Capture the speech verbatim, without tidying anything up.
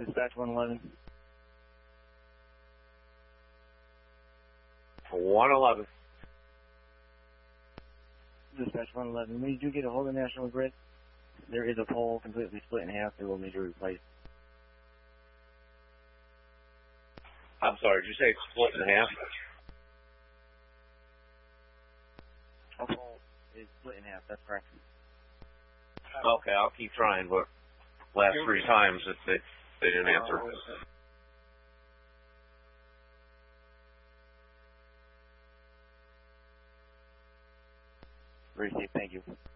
Dispatch one eleven. one eleven. Dispatch one eleven. When you do get a hold of National Grid, there is a pole completely split in half that will need to be replaced. I'm sorry, did you say it's split in half? A pole is split in half, that's correct. Okay, I'll keep trying, but last three times it, they, they didn't answer. Received, thank you.